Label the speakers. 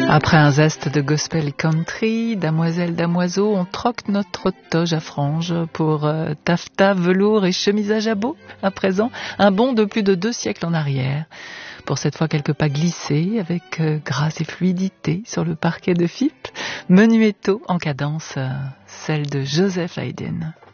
Speaker 1: Après un zeste de gospel country, damoiselle, damoiseau, on troque notre toge à franges pour taffetas, velours et chemise à jabot. À présent, un bond de plus de 2 siècles en arrière. Pour cette fois, quelques pas glissés avec grâce et fluidité sur le parquet de Fippe. Menuetto en cadence, celle de Joseph Haydn.